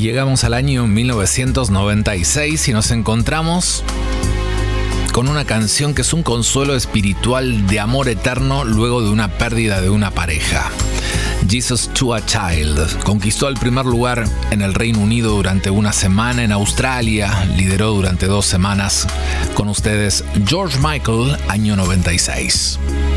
Llegamos al año 1996 y nos encontramos con una canción que es un consuelo espiritual de amor eterno luego de una pérdida de una pareja. Jesus to a Child conquistó el primer lugar en el Reino Unido durante una semana, en Australia lideró durante 2 semanas. Con ustedes, George Michael, año 96.